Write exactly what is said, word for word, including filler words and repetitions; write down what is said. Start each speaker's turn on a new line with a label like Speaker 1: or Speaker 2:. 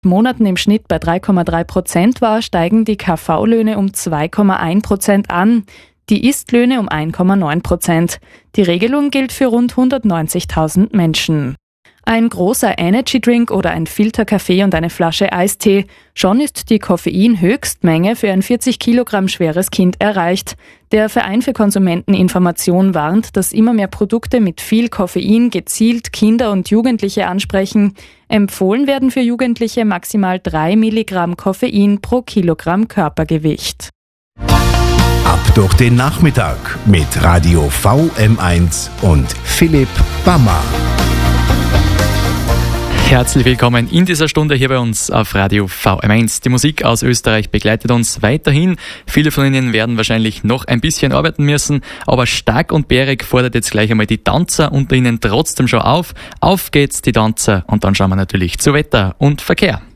Speaker 1: Monaten im Schnitt bei drei Komma drei Prozent war, steigen die K V-Löhne um zwei Komma eins Prozent an, die Ist-Löhne um eins Komma neun Prozent. Die Regelung gilt für rund hundertneunzigtausend Menschen. Ein großer Energy-Drink oder ein Filterkaffee und eine Flasche Eistee. Schon ist die Koffein-Höchstmenge für ein vierzig Kilogramm schweres Kind erreicht. Der Verein für Konsumenteninformation warnt, dass immer mehr Produkte mit viel Koffein gezielt Kinder und Jugendliche ansprechen. Empfohlen werden für Jugendliche maximal drei Milligramm Koffein pro Kilogramm Körpergewicht.
Speaker 2: Ab durch den Nachmittag mit Radio V M eins und Philipp Bammer.
Speaker 3: Herzlich willkommen in dieser Stunde hier bei uns auf Radio V M eins. Die Musik aus Österreich begleitet uns weiterhin. Viele von Ihnen werden wahrscheinlich noch ein bisschen arbeiten müssen, aber Stark und Bärig fordert jetzt gleich einmal die Tanzer unter Ihnen trotzdem schon auf. Auf geht's, die Tanzer, und dann schauen wir natürlich zu Wetter und Verkehr.